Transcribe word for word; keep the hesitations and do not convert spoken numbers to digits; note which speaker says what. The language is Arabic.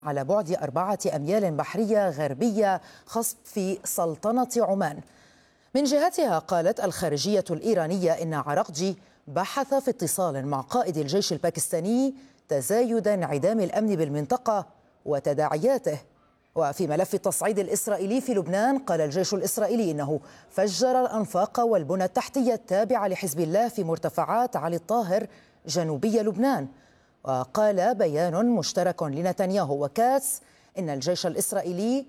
Speaker 1: على بعد أربعة أميال بحرية غربية خصف سلطنة عمان. من جهتها قالت الخارجية الإيرانية إن عراقجي بحث في اتصال مع قائد الجيش الباكستاني تزايد انعدام الأمن بالمنطقة وتداعياته. وفي ملف التصعيد الإسرائيلي في لبنان قال الجيش الإسرائيلي إنه فجر الأنفاق والبنى التحتية التابعة لحزب الله في مرتفعات علي الطاهر جنوبي لبنان. وقال بيان مشترك لنتنياهو وكاتس إن الجيش الإسرائيلي